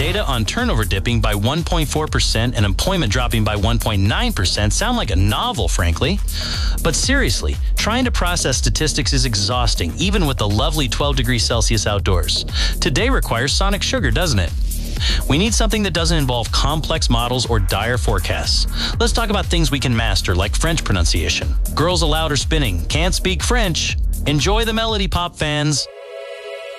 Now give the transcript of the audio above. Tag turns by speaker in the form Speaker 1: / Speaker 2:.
Speaker 1: Data on turnover dipping by 1.4% and employment dropping by 1.9% sound like a novel, frankly. But seriously, trying to process statistics is exhausting, even with the lovely 12 degrees Celsius outdoors. Today requires sonic sugar, doesn't it? We need something that doesn't involve complex models or dire forecasts. Let's talk about things we can master, like French pronunciation. Girls Aloud are spinning. Can't speak French. Enjoy the melody, pop fans.